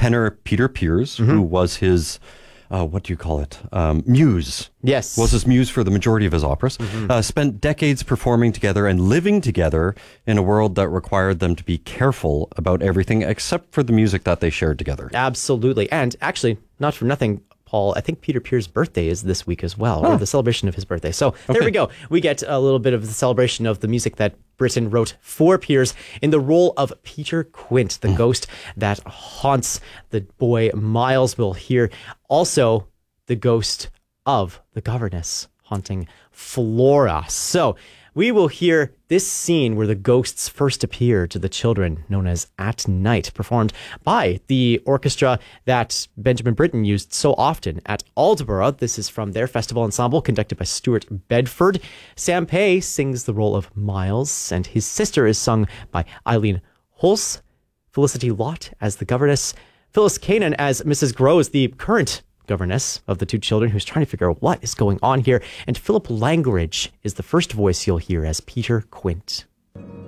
tenor Peter Pears, who was his, what do you call it? Muse. Yes. Was his muse for the majority of his operas. Spent decades performing together and living together in a world that required them to be careful about everything except for the music that they shared together. Absolutely. And actually, not for nothing, Paul, I think Peter Pears' birthday is this week as well, or the celebration of his birthday. So there we go. We get a little bit of the celebration of the music that Britten wrote for Pears in the role of Peter Quint, the ghost that haunts the boy Miles. Will hear also the ghost of the governess haunting Flora. So we will hear this scene where the ghosts first appear to the children, known as At Night, performed by the orchestra that Benjamin Britten used so often at Aldborough. This is from their festival ensemble, conducted by Stuart Bedford. Sam Pei sings the role of Miles, and his sister is sung by Eileen Hulse. Felicity Lott as the governess. Phyllis Cannon as Mrs. Groves, the current governess of the two children, who's trying to figure out what is going on here. And Philip Langridge is the first voice you'll hear as Peter Quint.